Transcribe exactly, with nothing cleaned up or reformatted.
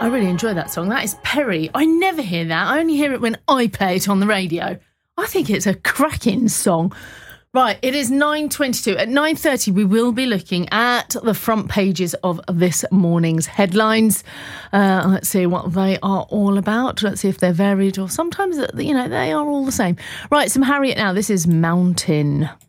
I really enjoy that song. That is Perry. I never hear that. I only hear it when I play it on the radio. I think it's a cracking song. Right, it is nine twenty-two. At nine thirty, we will be looking at the front pages of this morning's headlines. Uh, let's see what they are all about. Let's see if they're varied or sometimes, you know, they are all the same. Right, some Harriet now. This is Mountain.